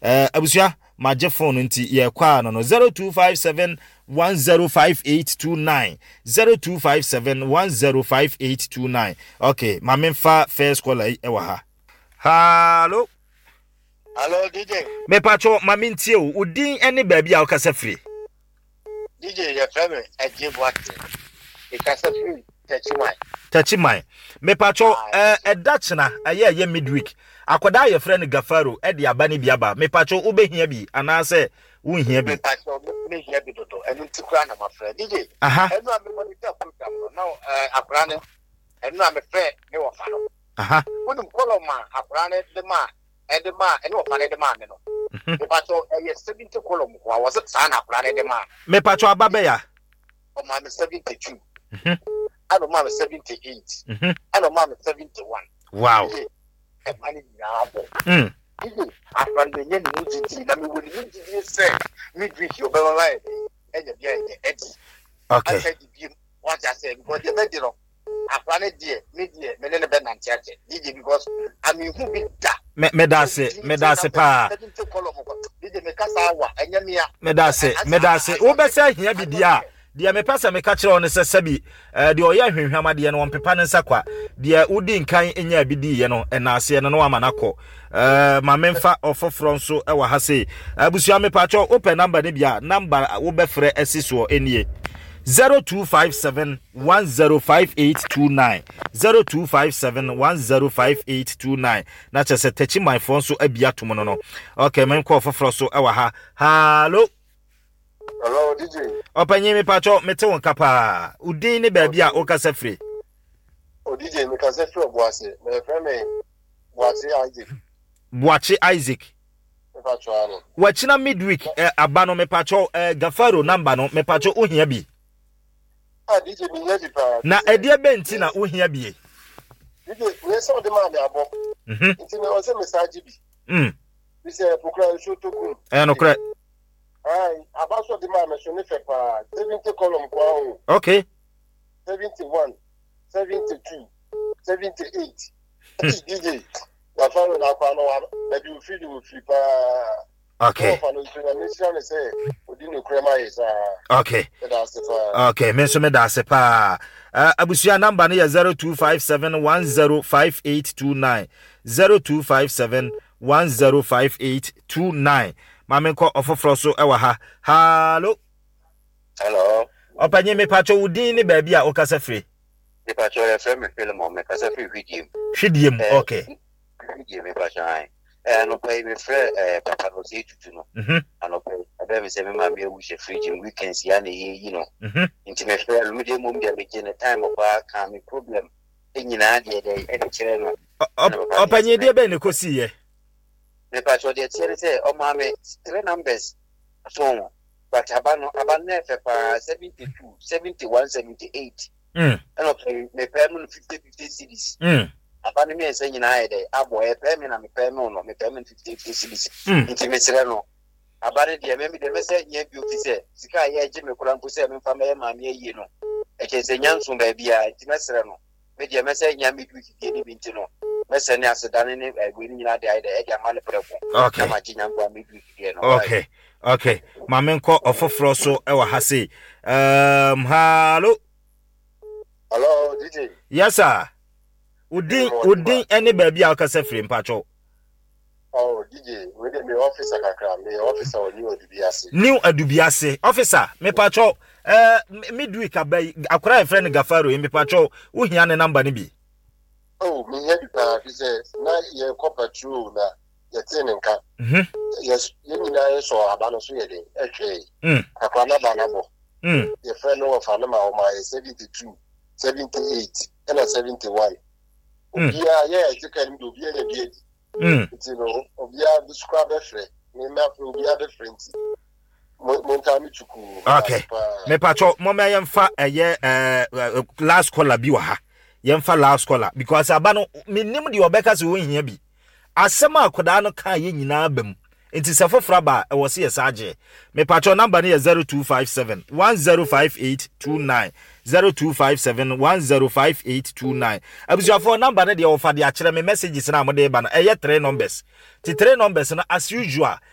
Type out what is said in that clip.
Abusia maje phone nti ye kwa no 0257 105829 0257 okay mamemfa first caller ewa ha. Hello DJ me pacho mamintie o udin ene baabi a okasa free DJ ya frame ajibwate ikasa free Tachimai me pacho edachna aye midweek akoda ye friend Gafaro e de aba ne biaba me pacho ubehia bi anase unhia bi me pacho me hia bi dodo enu tikura na ma friend DJ enu a me monitor program no now abrane enu a me friend me wo fa no wonu koloma abrane de ma enu wo fa ne de ma ne no me pacho 70 kolom wa was sana abrane de ma me pacho ababe ya o ma me 72 I don't mind 78. I don't mind 71. Wow. Money now. I run the young Nugent. I mean, when you say, me drink your better life, and you're okay. I said, what I said, because you're better. I ran it, dear, media, men and Ben and Church. Did you because I mean, who be that? Medase pa. Did you make us hour? And Yamia. Medase. Obesa here be dia. Dia me pesa me ka kire on se sabi de oya hwehwama de no wonpepa ne nsakwa de udi nkan enya bidi ye no enase no amanakọ ma memfa ofofro nso e wa ha sei abusua me pa cho open number ne bia number wo be frɛ asiso enie 0257 105829 0257 105829 na chese techi my phone so abia tomo no okay men ko ofofro so e wa ha hello DJ. Opanye me pacho mete won kapa. Udin ne baabi a okasa free. DJ me kasa free Boase. Me frame Boase Isaac. Boache Isaac. Me pacho ano. Wachina midweek aba no me pacho Gafaro number no me pacho ohia bi. DJ me yedi pa. Na edie benti na ohia bi. DJ we so de ma me abo. Nti me o se message bi. We say pokra show to kun. No kra. About the man mentioned 70 column kwa. Okay. 71, 72, 78. DJ. Na follow na kwa no maybe you feel you free pa. Okay. Okay. Okay, menso me da sepa. Abusia number ne 0257105829. 0257105829. Mamenko ofofro so ewa ha. Hello. Hello. Opanye me pacho udin ni baabi a okasa free. Me pacho e free me film me kasa free hwidiem. Hwidiem, okay. Hwidiem me pacho ai. No pay me free papa no say tutu no. No pay. Ebe me say me ma me wuche hwidiem weekends ya na ye you know. Nti me free me dey mum dey me gene time of ka me problem. Enyina dey e dey kire no. Opanye dey be ne kosi ye. Me pacho dey tire say o ma me 3 numbers. So but abano fe pa 72, 71, 78. And okay, me pay me 50 cities. Abano me say nyina ye dey abo e pay me na me pay me no me pay me 50 cities. Nti me sire no. Abano dey me dey me say nya bi office sika ye age me kura mpo say me fa me ma me yi no. E ke say nyanso ba bia nti me sire no. Me dey me say nya me bi ki ni bi nti no. Okay. Okay. Okay. Mamenko ofofro so ewa hase. Hello. Hello, DJ. Yes, sir. Udin any baby akasa free mpacho. Oh, DJ, we dey me officer kakra, me officer o new adubiase. New adubiase. Officer, me pacho midweek abai akora e friend Gafaro me pacho wo hia ne number ne bi. Oh, me hear the says na ye copper true na ye tin nka. Yes, ye nyina so abano so ye dey. Akwa na banabo. Ye friend no of anama o my 72, 78, and 71. Obia ye take him do bia ye bia. It's no obia describe a friend. Me na obia different. Okay. Me pacho mo me yemfa eye last caller bi wa ha. Yemfa last caller because abano minim de obeka se wo hia bi asema akoda no ka ye nyina bam enti se fofra ba e wo se yesaje me patro number ne 0257 105829 0257 105829 abusuafo number ne de wo fa de akere me messages na mo de ba no eye 3 numbers ti 3 numbers na as usual